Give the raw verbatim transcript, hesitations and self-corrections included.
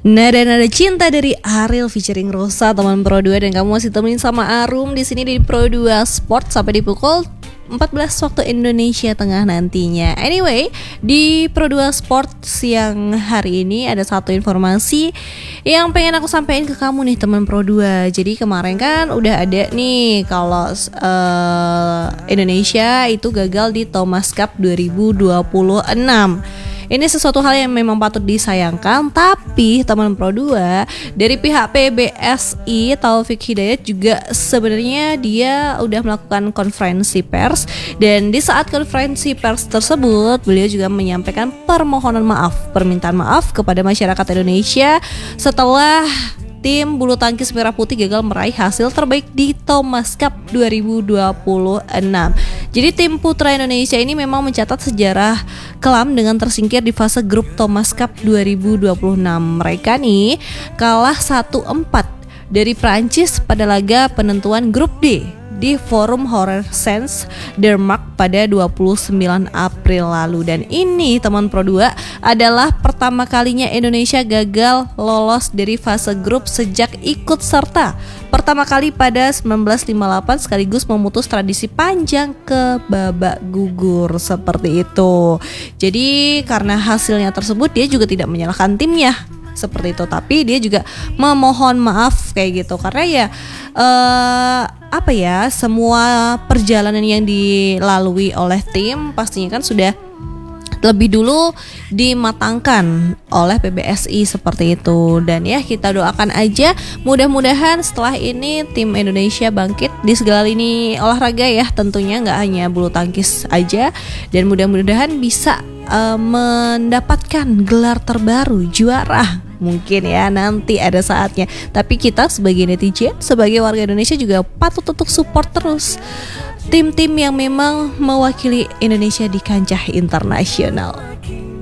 Nada-nada cinta dari Ariel featuring Rosa, teman Pro dua, dan kamu masih temenin sama Arum di sini di Pro dua Sport sampai di pukul empat belas waktu Indonesia Tengah nantinya. Anyway, di Pro dua Sport siang hari ini ada satu informasi yang pengen aku sampaikan ke kamu nih teman Pro dua. Jadi kemarin kan udah ada nih kalau uh, Indonesia itu gagal di Thomas Cup dua ribu dua puluh enam. Ini sesuatu hal yang memang patut disayangkan, tapi teman Pro dua dari pihak P B S I Taufik Hidayat juga sebenarnya dia udah melakukan konferensi pers, dan di saat konferensi pers tersebut beliau juga menyampaikan permohonan maaf, permintaan maaf kepada masyarakat Indonesia setelah tim bulu tangkis merah putih gagal meraih hasil terbaik di Thomas Cup dua ribu dua puluh enam. Jadi tim putra Indonesia ini memang mencatat sejarah kelam dengan tersingkir di fase grup Thomas Cup dua ribu dua puluh enam. Mereka nih kalah satu empat dari Prancis pada laga penentuan grup D di Forum Horsens, Denmark pada dua puluh sembilan April lalu. Dan ini teman Pro dua adalah pertama kalinya Indonesia gagal lolos dari fase grup sejak ikut serta pertama kali pada sembilan belas lima puluh delapan, sekaligus memutus tradisi panjang ke babak gugur seperti itu. Jadi karena hasilnya tersebut dia juga tidak menyalahkan timnya seperti itu, tapi dia juga memohon maaf kayak gitu karena ya uh, apa ya semua perjalanan yang dilalui oleh tim pastinya kan sudah lebih dulu dimatangkan oleh P B S I seperti itu. Dan ya kita doakan aja mudah-mudahan setelah ini tim Indonesia bangkit di segala lini olahraga ya, tentunya nggak hanya bulu tangkis aja, dan mudah-mudahan bisa uh, mendapatkan gelar terbaru juara mungkin ya nanti ada saatnya. Tapi kita sebagai netizen, sebagai warga Indonesia juga patut untuk support terus tim-tim yang memang mewakili Indonesia di kancah internasional.